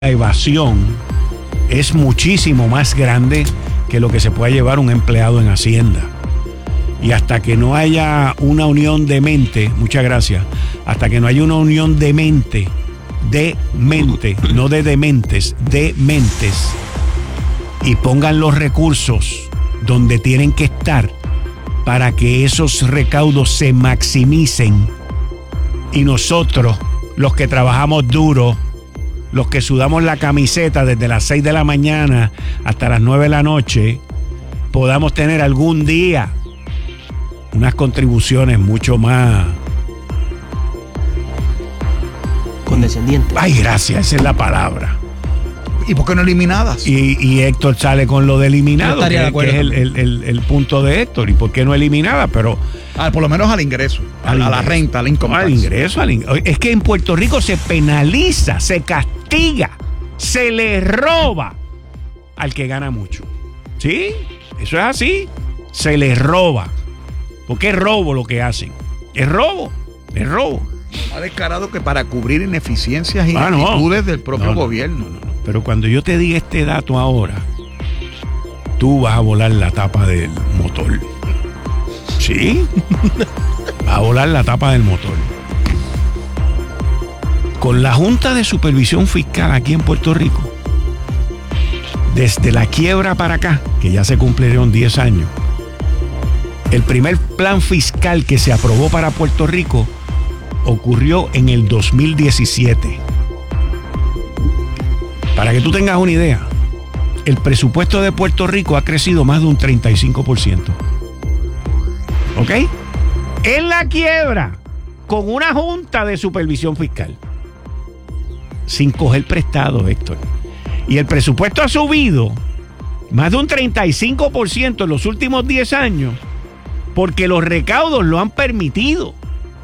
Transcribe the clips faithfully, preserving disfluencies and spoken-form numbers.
La evasión es muchísimo más grande que lo que se puede llevar un empleado en Hacienda. Y hasta que no haya una unión de mente, muchas gracias, hasta que no haya una unión de mente, de mente, no de dementes, de mentes, y pongan los recursos donde tienen que estar para que esos recaudos se maximicen y nosotros, los que trabajamos duro, los que sudamos la camiseta desde las seis de la mañana hasta las nueve de la noche, podamos tener algún día unas contribuciones mucho más condescendientes. Ay, gracias, esa es la palabra. ¿Y por qué no eliminadas? Y, y Héctor sale con lo de eliminado, Yo estaría que, de acuerdo que es el, el, el, el punto de Héctor. ¿Y por qué no eliminada? Pero Ah, por lo menos al ingreso, al a la ingreso. renta, al income al tax. ingreso, al in- es que en Puerto Rico se penaliza, se castiga, se le roba al que gana mucho. ¿Sí? Eso es así. Se le roba. Porque es robo lo que hacen. Es robo. Es robo. Ha descarado que para cubrir ineficiencias y Ah, no. ineptitudes del propio No, no, gobierno. no, no, no. Pero cuando yo te diga este dato ahora, tú vas a volar la tapa del motor. ¿Sí? Vas a volar la tapa del motor. Con la Junta de Supervisión Fiscal aquí en Puerto Rico, desde la quiebra para acá, que ya se cumplieron diez años, el primer plan fiscal que se aprobó para Puerto Rico ocurrió en el dos mil diecisiete. Para que tú tengas una idea, el presupuesto de Puerto Rico ha crecido más de un treinta y cinco por ciento. ¿Ok? En la quiebra, con una junta de supervisión fiscal, sin coger prestado, Héctor. Y el presupuesto ha subido más de un treinta y cinco por ciento en los últimos diez años, porque los recaudos lo han permitido.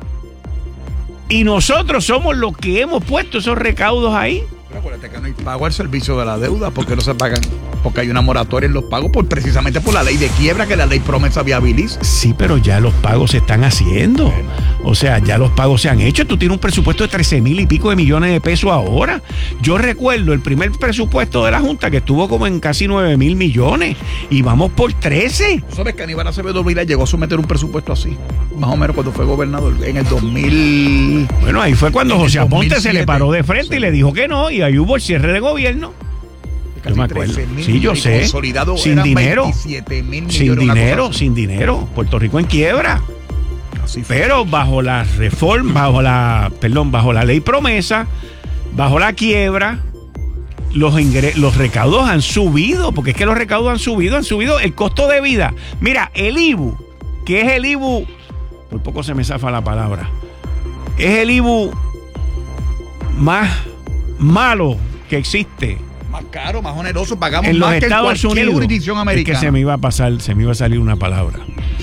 Y nosotros somos los que hemos puesto esos recaudos ahí. Pero acuérdate que no hay pago al servicio de la deuda porque no se pagan, porque hay una moratoria en los pagos por precisamente por la ley de quiebra que la ley promesa viabiliza. Sí, pero ya los pagos se están haciendo. O sea, ya los pagos se han hecho. Tú tienes un presupuesto de trece mil y pico de millones de pesos ahora. Yo recuerdo el primer presupuesto de la Junta que estuvo como en casi nueve mil millones. Y vamos por trece. ¿Tú sabes que Aníbal Acevedo Vilá llegó a someter un presupuesto así? Más o menos cuando fue gobernador, en el dos mil. Bueno, ahí fue cuando En el José Aponte se le dos mil siete. paró de frente Sí. y le dijo que no. Y ahí hubo el cierre de gobierno. Yo me acuerdo. Sí, yo sé. Consolidado Sin eran dinero. veintisiete mil millones. Sin una cosa dinero, así. sin dinero. Puerto Rico en quiebra. Así fue. Pero bajo la reforma, bajo la, perdón, bajo la ley promesa, bajo la quiebra, los ingre- los recaudos han subido, porque es que los recaudos han subido, han subido el costo de vida. Mira, el I B U, que es el I B U, por poco se me zafa la palabra, es el I B U más malo que existe Más caro, más oneroso, pagamos en los más que en Estados cualquier Unidos. jurisdicción Es americana. que se me iba a pasar, se me iba a salir una palabra.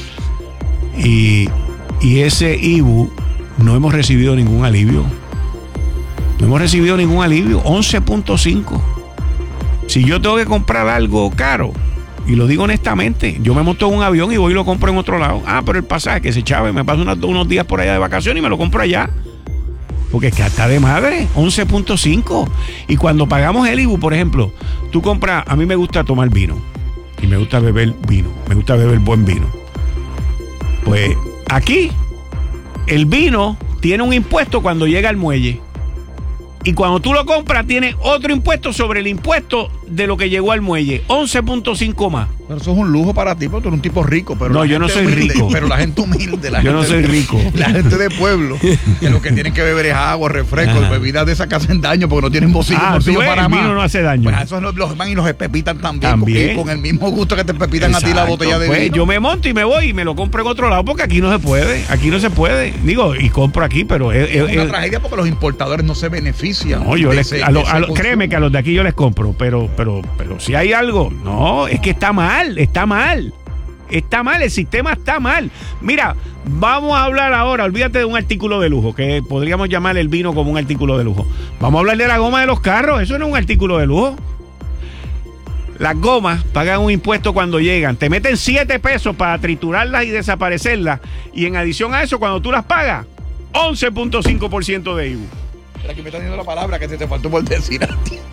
Y, y ese I B U no hemos recibido ningún alivio. No hemos recibido ningún alivio. once punto cinco. Si yo tengo que comprar algo caro, y lo digo honestamente, yo me monto en un avión y voy y lo compro en otro lado. Ah, pero el pasaje que se chave, me paso unos, unos días por allá de vacaciones y me lo compro allá. Porque es que está de madre, once punto cinco. Y cuando pagamos el I B U, por ejemplo, tú compras, a mí me gusta tomar vino. Y me gusta beber vino. Me gusta beber buen vino. Pues aquí, el vino tiene un impuesto cuando llega al muelle. Y cuando tú lo compras, tiene otro impuesto sobre el impuesto de lo que llegó al muelle. once punto cinco más. Pero eso es un lujo para ti, porque tú eres un tipo rico. Pero No, la yo no gente soy humilde, rico. Pero la gente humilde, la Yo gente no soy de- rico. La gente de pueblo, que lo que tienen que beber es agua, refresco, Ajá. bebidas de esas que hacen daño porque no tienen bolsillo, Ah, bolsillo tú ves, para el más. vino no hace daño. Pues a esos los, los van y los espepitan también, También. porque con el mismo gusto que te pepitan a ti la Exacto. botella de Pues vino. yo me monto y me voy y me lo compro en otro lado porque aquí no se puede. Aquí no se puede. Digo, y compro aquí, pero... es- Es es- una es- tragedia porque los importadores no se benefician. No, yo de les, ese- a lo- de ese a lo- consumo. créeme que a los de aquí yo les compro, pero, pero, pero si hay algo, no, es que está mal, está mal, está mal, el sistema está mal. Mira, vamos a hablar ahora, olvídate de un artículo de lujo, que podríamos llamar el vino como un artículo de lujo. Vamos a hablar de la goma de los carros, eso no es un artículo de lujo. Las gomas pagan un impuesto cuando llegan, te meten siete pesos para triturarlas y desaparecerlas, y en adición a eso, cuando tú las pagas, once punto cinco por ciento de I B U. Pero aquí me está diciendo la palabra que se te faltó por decir a ti.